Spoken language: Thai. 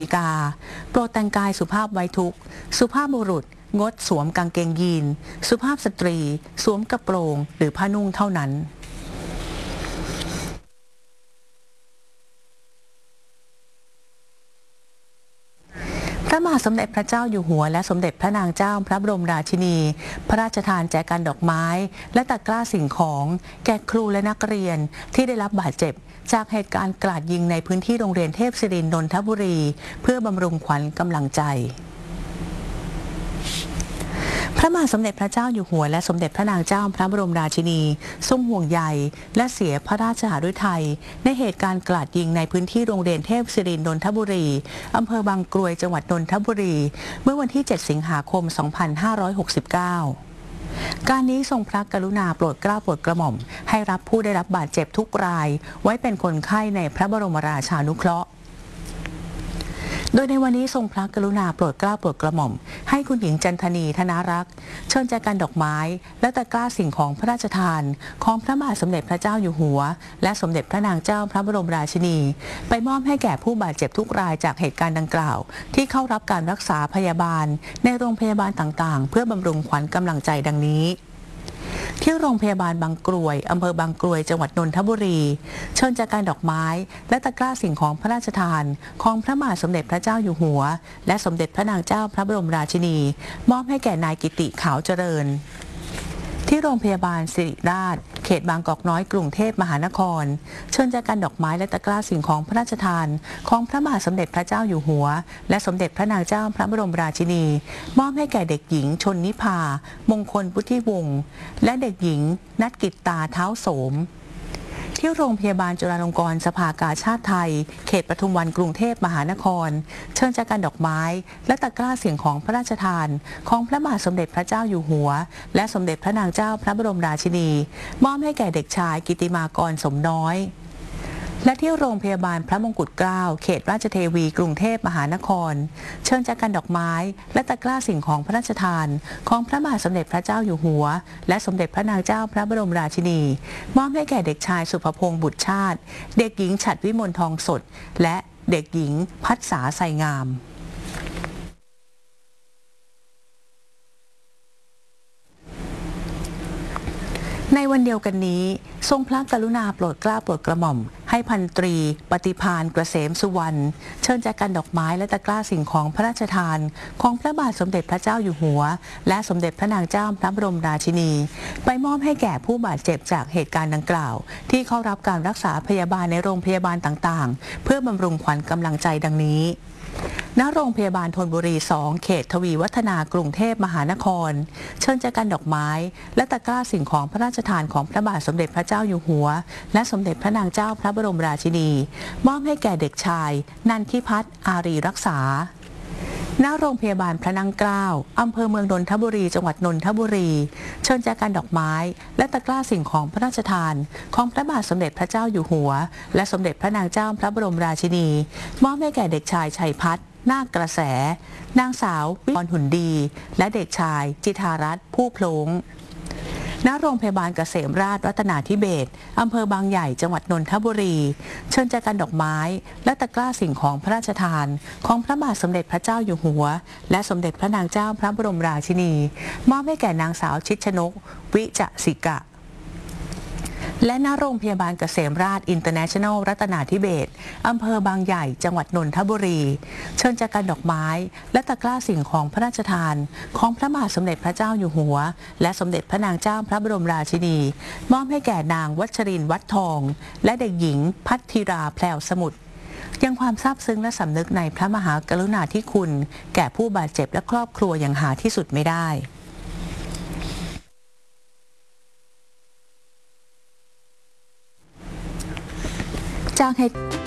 กาโปรดแต่งกายสุภาพไว้ทุกข์สุภาพบุรุษงดสวมกางเกงยีนสุภาพสตรีสวมกระโปรงหรือผ้านุ่งเท่านั้นพระมหาสมเด็จพระเจ้าอยู่หัวและสมเด็จพระนางเจ้าพระบรมราชินีพระราชทานแจกันดอกไม้และตะกร้าสิ่งของแก่ครูและนักเรียนที่ได้รับบาดเจ็บจากเหตุการณ์กราดยิงในพื้นที่โรงเรียนเทพศิรินทร์นนทบุรีเพื่อบำรุงขวัญกำลังใจพระมหาสมเด็จพระเจ้าอยู่หัวและสมเด็จพระนางเจ้าพระบรมราชินีทรงห่วงใยและเสียพระราชหฤทัยในเหตุการณ์กราดยิงในพื้นที่โรงเรียนเทพศิรินทร์นนทบุรีอำเภอบางกรวยจังหวัดนนทบุรีเมื่อวันที่ 7 สิงหาคม 2569 การนี้ทรงพระกรุณาโปรดเกล้าโปรดกระหม่อมให้รับผู้ได้รับบาดเจ็บทุกรายไว้เป็นคนไข้ในพระบรมราชานุเคราะห์โดยในวันนี้ทรงพระกรุณาโปรดเกล้าโปรดกระหม่อมให้คุณหญิงจันทนีธนารักษ์เชิญแจกันดอกไม้และตะกร้าสิ่งของพระราชทานของพระมหาสมเด็จพระเจ้าอยู่หัวและสมเด็จพระนางเจ้าพระบรมราชินีไปมอบให้แก่ผู้บาดเจ็บทุกรายจากเหตุการณ์ดังกล่าวที่เข้ารับการรักษาพยาบาลในโรงพยาบาลต่างๆเพื่อบำรุงขวัญกำลังใจดังนี้ที่โรงพยาบาลบางกรวยอำเภอบางกรวยจังหวัดนนทบุรีเชิญแจกันดอกไม้และตะกร้าสิ่งของพระราชทานของพระมหาสมเด็จพระเจ้าอยู่หัวและสมเด็จพระนางเจ้าพระบรมราชินีมอบให้แก่นายกิติขาวเจริญที่โรงพยาบาลศิริราชเขตบางกอกน้อยกรุงเทพมหานครเชิญแจกันดอกไม้และตะกร้าสิ่งของพระราชทานของพระมหาสมเด็จพระเจ้าอยู่หัวและสมเด็จพระนางเจ้าพระบรมราชินีมอบให้แก่เด็กหญิงชนนิภามงคลพุทธิวงศ์และเด็กหญิงนัทกิตตาเท้าโสมที่โรงพยาบาลจุฬาลงกรณ์สภากาชาดไทยเขตปทุมวันกรุงเทพมหานครเชิญแจกันดอกไม้และตะกร้าสิ่งของพระราชทานของพระมหาสมเด็จพระเจ้าอยู่หัวและสมเด็จพระนางเจ้าพระบรมราชินีมอบให้แก่เด็กชายกิติมากรสมน้อยและที่โรงพยาบาลพระมงกุฎเกล้าเขตราชเทวีกรุงเทพมหานครเชิญแจกันดอกไม้และตะกร้าสิ่งของพระราชทานของพระมหาสมเด็จพระเจ้าอยู่หัวและสมเด็จพระนางเจ้าพระบรมราชินีมอบให้แก่เด็กชายสุภพงศ์บุตรชาติเด็กหญิงฉัตรวิมลทองสดและเด็กหญิงพัฒษาไสงามในวันเดียวกันนี้ทรงพระกรุณาโปรดเกล้าโปรดกระหม่อมให้พันตรีปฏิภาณเกษมสุวรรณเชิญแจกันดอกไม้และตะกร้าสิ่งของพระราชทานของพระบาทสมเด็จพระเจ้าอยู่หัวและสมเด็จพระนางเจ้าพระบรมราชินีไปมอบให้แก่ผู้บาดเจ็บจากเหตุการณ์ดังกล่าวที่เข้ารับการรักษาพยาบาลในโรงพยาบาลต่างๆเพื่อบำรุงขวัญกำลังใจดังนี้ณโรงพยาบาลธนบุรี 2 เขตทวีวัฒนากรุงเทพมหานครเชิญแจกันดอกไม้และตะกร้าสิ่งของพระราชทานของพระบาทสมเด็จพระเจ้าอยู่หัวและสมเด็จพระนางเจ้าพระบรมราชินีมอบให้แก่เด็กชายนันทิพัฒน์อารีรักษาณโรงพยาบาลพระนั่งเกล้าอำเภอเมืองนนทบุรีจังหวัดนนทบุรีเชิญแจกันดอกไม้และตะกร้าสิ่งของพระราชทานของพระบาทสมเด็จพระเจ้าอยู่หัวและสมเด็จพระนางเจ้าพระบรมราชินีมอบให้แก่เด็กชายชัยพัฒน์นาคกระแสนางสาววิมลหุ่นดีและเด็กชายจิธารัตน์ผู้โพลงณโรงพยาบาลเกษมราชรัตนาธิเบศร์อำเภอบางใหญ่จังหวัดนนทบุรีเชิญแจกันดอกไม้และตะกร้าสิ่งของพระราชทานของพระบาทสมเด็จพระเจ้าอยู่หัวและสมเด็จพระนางเจ้าพระบรมราชินีมอบให้แก่นางสาวชิดชนกวิจสิกะและณโรงพยาบาลเกษมราชอินเตอร์เนชั่นแนลรัตนาธิเบศร์อำเภอบางใหญ่จังหวัดนนทบุรีเชิญแจกันดอกไม้และตะกร้าสิ่งของพระราชทานของพระมหาสมเด็จพระเจ้าอยู่หัวและสมเด็จพระนางเจ้าพระบรมราชินีมอบให้แก่นางวัชรินทร์วัดทองและเด็กหญิงพัทธิราแพรวสมุทรยังความซาบซึ้งและสำนึกในพระมหากรุณาธิคุณแก่ผู้บาดเจ็บและครอบครัวอย่างหาที่สุดไม่ได้จากเหตุ